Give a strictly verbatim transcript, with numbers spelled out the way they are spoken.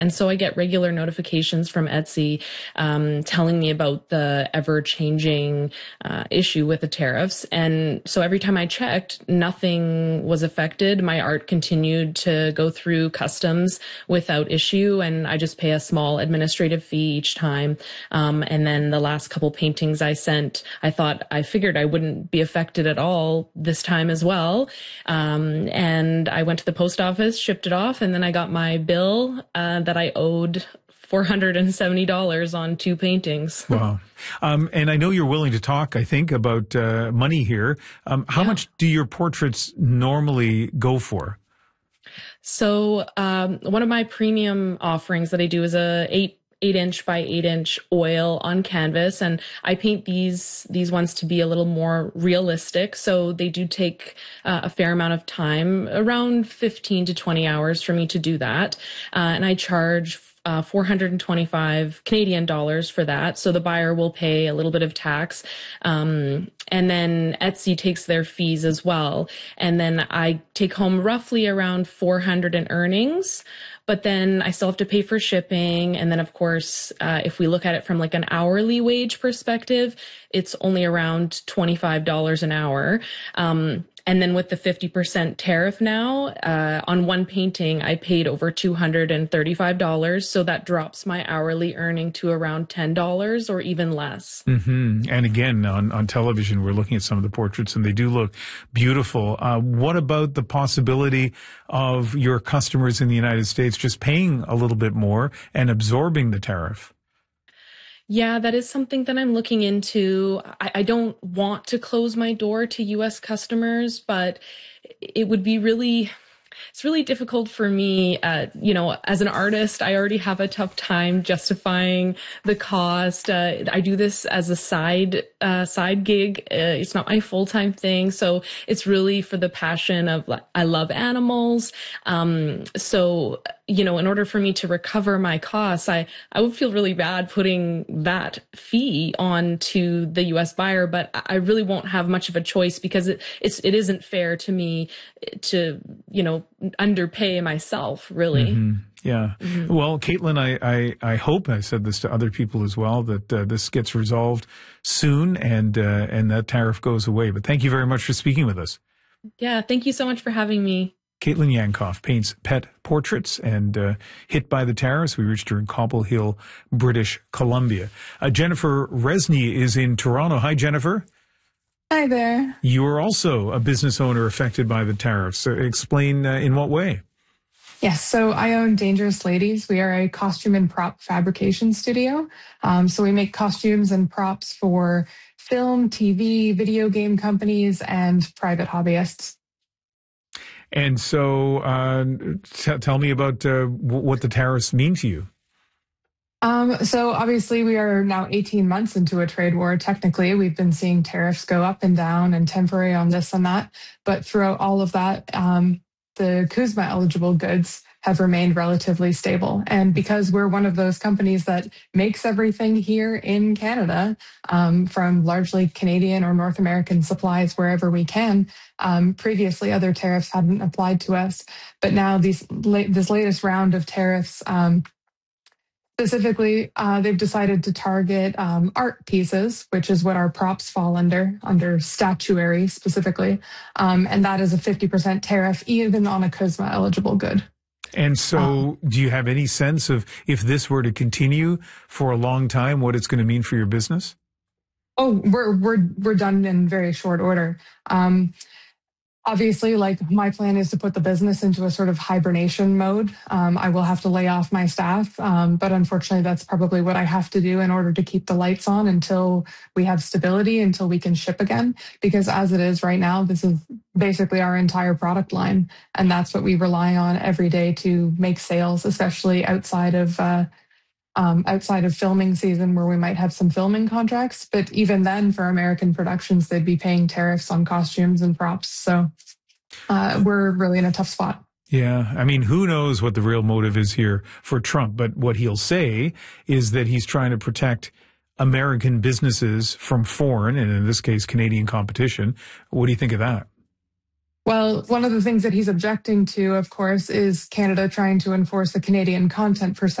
And so I get regular notifications from Etsy um, telling me about the ever-changing uh, issue with the tariffs. And so every time I checked, nothing was affected. My art continued to go through customs without issue, and I just pay a small administrative fee each time. Um, and then the last couple paintings I sent, I thought, I figured I wouldn't be affected at all this time as well. Um, and I went to the post office, shipped it off, and then I got my bill uh, that I owed four hundred seventy dollars on two paintings. Wow. Um, and I know you're willing to talk, I think, about uh, money here. Um, how yeah. much do your portraits normally go for? So um, one of my premium offerings that I do is a eight eight inch by eight inch oil on canvas. And I paint these, these ones to be a little more realistic. So they do take uh, a fair amount of time, around fifteen to twenty hours for me to do that. Uh, and I charge Uh, four hundred twenty-five Canadian dollars for that. So the buyer will pay a little bit of tax. Um, and then Etsy takes their fees as well. And then I take home roughly around four hundred in earnings, but then I still have to pay for shipping. And then of course, uh, if we look at it from like an hourly wage perspective, it's only around twenty-five dollars an hour. Um, And then with the fifty percent tariff now, uh, on one painting, I paid over two hundred thirty-five dollars. So that drops my hourly earning to around ten dollars or even less. Mm-hmm. And again, on, on television, we're looking at some of the portraits and they do look beautiful. Uh, what about the possibility of your customers in the United States just paying a little bit more and absorbing the tariff? Yeah, that is something that I'm looking into. I, I don't want to close my door to U S customers, but it would be really, it's really difficult for me. Uh, you know, as an artist, I already have a tough time justifying the cost. Uh, I do this as a side, uh, side gig. Uh, it's not my full-time thing. So it's really for the passion of, like, I love animals. Um, so, you know, in order for me to recover my costs, I, I would feel really bad putting that fee on to the U S buyer, but I really won't have much of a choice because it, it's, it isn't fair to me to, you know, underpay myself, really. Mm-hmm. Yeah. Mm-hmm. Well, Caitlin, I, I, I hope, I said this to other people as well, that uh, this gets resolved soon and, uh, and that tariff goes away. But thank you very much for speaking with us. Yeah. Thank you so much for having me. Caitlin Yankoff paints pet portraits and uh, hit by the tariffs. We reached her in Cobble Hill, British Columbia. Uh, Jennifer Resney is in Toronto. Hi, Jennifer. Hi there. You are also a business owner affected by the tariffs. So explain uh, in what way? Yes, so I own Dangerous Ladies. We are a costume and prop fabrication studio. Um, so we make costumes and props for film, T V, video game companies, and private hobbyists. And so uh, t- tell me about uh, w- what the tariffs mean to you. Um, so obviously we are now eighteen months into a trade war. Technically, we've been seeing tariffs go up and down and temporary on this and that. But throughout all of that, um, the CUSMA eligible goods have remained relatively stable. And because we're one of those companies that makes everything here in Canada, um, from largely Canadian or North American supplies wherever we can, um, previously other tariffs hadn't applied to us. But now these la- this latest round of tariffs, um, specifically, uh, they've decided to target um, art pieces, which is what our props fall under, under statuary specifically. Um, and that is a fifty percent tariff, even on a CUSMA eligible good. And so um, do you have any sense of if this were to continue for a long time, what it's going to mean for your business? Oh, we're, we're, we're done in very short order. Um, Obviously, like my plan is to put the business into a sort of hibernation mode. Um, I will have to lay off my staff, um, but unfortunately, that's probably what I have to do in order to keep the lights on until we have stability, until we can ship again. Because as it is right now, this is basically our entire product line, and that's what we rely on every day to make sales, especially outside of uh, um, outside of filming season where we might have some filming contracts. But even then, for American productions, they'd be paying tariffs on costumes and props. So uh, we're really in a tough spot. Yeah. I mean, who knows what the real motive is here for Trump? But what he'll say is that he's trying to protect American businesses from foreign, and in this case, Canadian competition. What do you think of that? Well, one of the things that he's objecting to, of course, is Canada trying to enforce the Canadian content